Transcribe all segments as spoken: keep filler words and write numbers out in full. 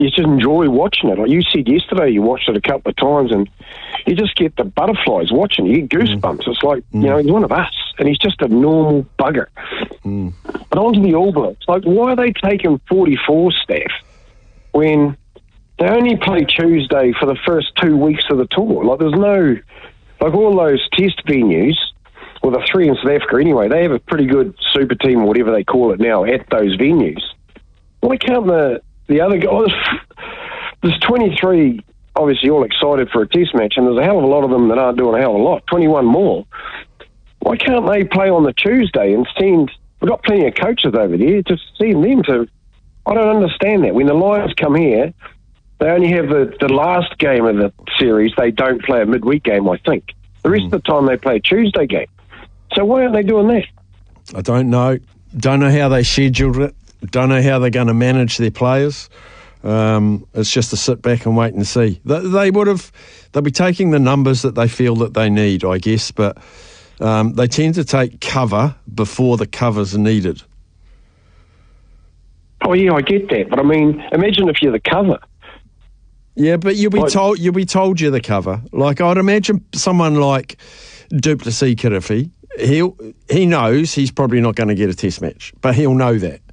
you just enjoy watching it. Like you said yesterday, you watched it a couple of times and you just get the butterflies watching. You get goosebumps. Mm. It's like, mm. you know, he's one of us and he's just a normal bugger. Mm. But on to the All Blacks. Like, why are they taking forty-four staff when they only play Tuesday for the first two weeks of the tour? Like, there's no... Like, all those test venues, well, the three in South Africa anyway, they have a pretty good super team, or whatever they call it now, at those venues. Why can't the... The other guys, there's twenty-three obviously all excited for a test match, and there's a hell of a lot of them that aren't doing a hell of a lot, twenty-one more. Why can't they play on the Tuesday and send, we've got plenty of coaches over there, just send them to, I don't understand that. When the Lions come here, they only have the, the last game of the series, they don't play a midweek game, I think. The rest mm. of the time they play a Tuesday game. So why aren't they doing that? I don't know. Don't know how they scheduled it. Don't know how they're going to manage their players. Um, it's just to sit back and wait and see. They, they would have, they'll be taking the numbers that they feel that they need, I guess, but um, they tend to take cover before the covers are needed. Oh yeah, I get that, but I mean, imagine if you're the cover. Yeah, but you'll be like, told you'll be told you're the cover. Like I'd imagine someone like Duplessis Kirifi, he'll he knows he's probably not going to get a test match, but he'll know that.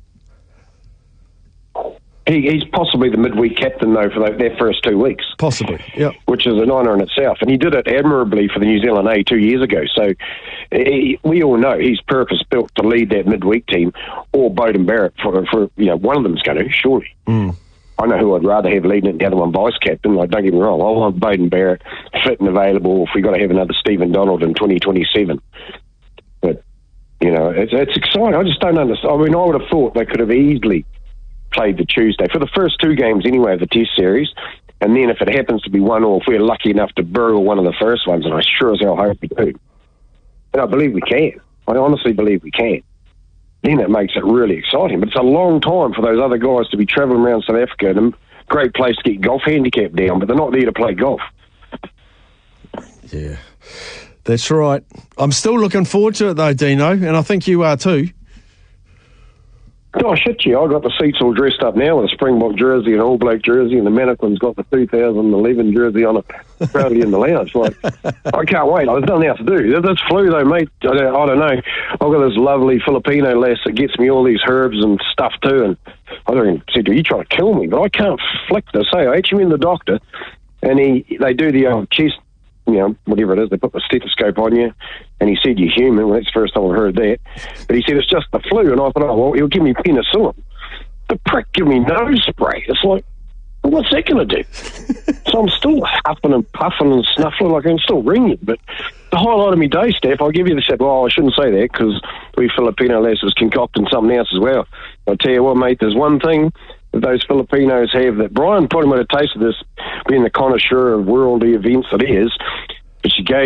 He, he's possibly the midweek captain, though, for their first two weeks. Possibly, yeah. Which is an honour in itself. And he did it admirably for the New Zealand A two years ago. So he, we all know he's purpose-built to lead that midweek team, or Beauden Barrett, for, for you know, one of them's going to, surely. Mm. I know who I'd rather have leading it, the other one vice-captain. Like, don't get me wrong, I want Beauden Barrett fit and available if we've got to have another Stephen Donald in twenty twenty-seven. But, you know, it's, it's exciting. I just don't understand. I mean, I would have thought they could have easily played the Tuesday for the first two games anyway of the Test series, and then if it happens to be one, or if we're lucky enough to burrow one of the first ones, and I sure as hell hope we do, and I believe we can. I honestly believe we can. Then it makes it really exciting. But it's a long time for those other guys to be travelling around South Africa, and a great place to get golf handicap down, but they're not there to play golf. Yeah, that's right. I'm still looking forward to it though, Dino, and I think you are too. Oh, shit, yeah. I got the seats all dressed up now with a Springbok jersey and All Black jersey, and the mannequin's got the two thousand eleven jersey on it proudly in the lounge. Like, I can't wait. There's nothing else to do. This flu, though, mate, I don't, I don't know. I've got this lovely Filipino lass that gets me all these herbs and stuff too, and I don't even said, are you trying to kill me? But I can't flick this. Hey, I actually went to the doctor, and he they do the old chest, you know, whatever it is, they put the stethoscope on you, and he said you're human. Well, that's the first time I've heard that. But he said it's just the flu, and I thought, oh, well, he'll give me penicillin. The prick give me nose spray. It's like, well, what's that going to do? So I'm still huffing and puffing and snuffling, like I'm still ringing. But the highlight of my day, Steph, I'll give you this, well, I shouldn't say that, because we Filipino lasses concocting something else as well. I'll tell you what, mate, there's one thing that those Filipinos have that Brian probably might have tasted this, being the connoisseur of worldly events that he is, but she gave